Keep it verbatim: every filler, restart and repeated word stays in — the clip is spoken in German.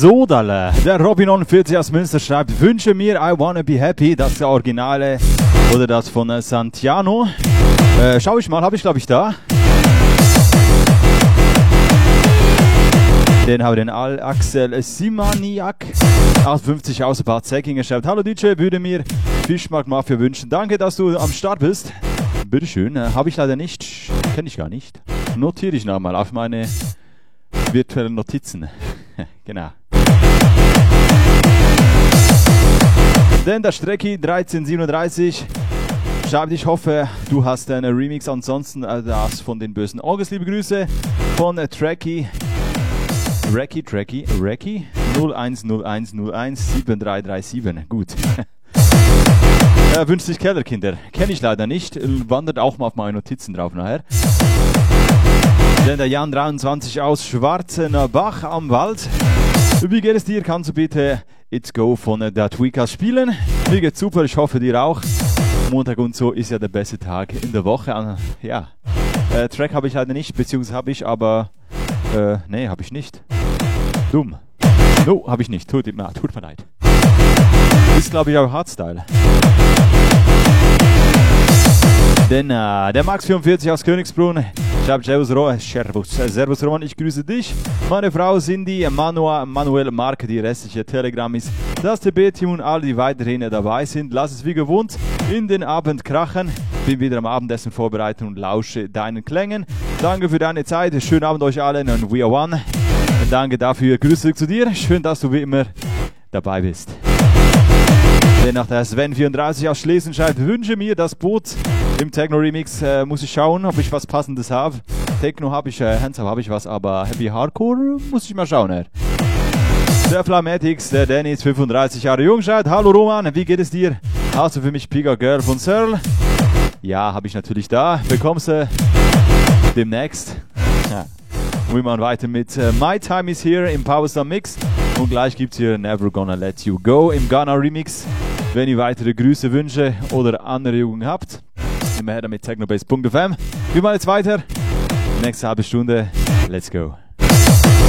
Sodale. Der Robin neunundvierzig aus Münster schreibt, wünsche mir I Wanna Be Happy, das ist der Originale oder das von äh, Santiano. Äh, schau ich mal, habe ich glaube ich da. Den habe ich den Al Axel Simaniak achtundfünfzig aus Bad Säckingen schreibt, hallo D J, würde mir Fischmarkt Mafia wünschen. Danke, dass du am Start bist. Bitteschön, äh, habe ich leider nicht, kenne ich gar nicht. Notiere ich nochmal auf meine virtuellen Notizen. Genau. Denn der Strecki dreizehnhundertsiebenunddreißig schreibt, ich hoffe, du hast einen Remix, ansonsten äh, das von den bösen August. Liebe Grüße von äh, Tracky, Racky, Tracky, Racky null eins null eins null eins sieben drei drei sieben. Gut. Er wünscht sich Kellerkinder. Kenne ich leider nicht. Wandert auch mal auf meine Notizen drauf nachher. Denn der Jan dreiundzwanzig aus Schwarzenbach am Wald. Wie geht es dir? Kannst du bitte It's Go von äh, der Tweakers spielen? Mir geht's super, ich hoffe dir auch. Montag und so ist ja der beste Tag in der Woche. Ja, äh, Track habe ich leider nicht, beziehungsweise habe ich, aber äh, nee, habe ich nicht. Dumm. No, habe ich nicht. Tut, na, tut mir leid. Ist, glaube ich, auch Hardstyle. Denn äh, der Max vierundvierzig aus Königsbrunn schreibt, Servus, Ro Servus, Servus Roman, ich grüße dich. Meine Frau Cindy, Manua, Manuel, Mark, die restliche Telegram ist, das T B-Team und alle, die weiterhin dabei sind. Lass es wie gewohnt in den Abend krachen. Bin wieder am Abendessen vorbereitet und lausche deinen Klängen. Danke für deine Zeit. Schönen Abend euch allen und we are one. Und danke dafür. Grüße zurück zu dir. Schön, dass du wie immer dabei bist. Denn nach der Sven vierunddreißig aus Schlesien schreibt, wünsche mir das Boot im Techno-Remix. Äh, muss ich schauen, ob ich was Passendes habe. Techno habe ich, äh, Hands-Up habe ich was, aber Heavy Hardcore muss ich mal schauen. Äh. Der Flamatix, der Dennis, fünfunddreißig Jahre jung, schreibt, hallo Roman, wie geht es dir? Hast du für mich Piga Girl von Searle? Ja, habe ich natürlich da. Bekommst du demnächst. Ja. Wir machen weiter mit uh, My Time is Here im Powerstar Mix. Und gleich gibt es hier Never Gonna Let You Go im Ghana Remix. Wenn ihr weitere Grüße, Wünsche oder Anregungen habt, immer her damit technobase punkt f m. Wir machen jetzt weiter. Nächste halbe Stunde. Let's go.